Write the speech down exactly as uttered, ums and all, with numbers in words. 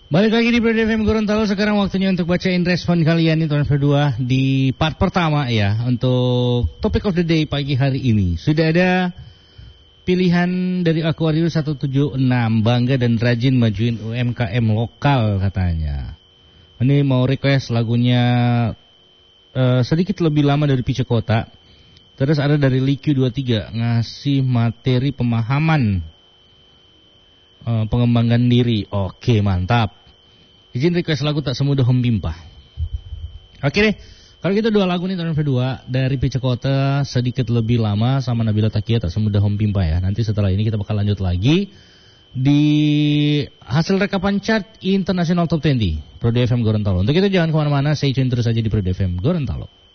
Balik lagi di Pro F M Gorontalo. Sekarang waktunya untuk bacain respon kalian itu berdua di part pertama ya. Untuk Topic of the Day pagi hari ini sudah ada pilihan dari Aquarius satu tujuh enam. Bangga dan rajin majuin U M K M lokal katanya. Ini mau request lagunya uh, sedikit lebih lama dari Pice Kota. Terus ada dari Liku dua puluh tiga ngasih materi pemahaman uh, pengembangan diri. Oke, mantap. Izin request lagu Tak Semudah Hempimpa. Oke deh, kalau gitu dua lagu nih tahun kedua dari Pice Kota sedikit lebih lama sama Nabila Takia Tak Semudah Hempimpa ya. Nanti setelah ini kita bakal lanjut lagi di hasil rekapan chart International Top dua puluh Pro F M Gorontalo. Untuk itu jangan kemana-mana, stay tune terus aja di Pro F M Gorontalo.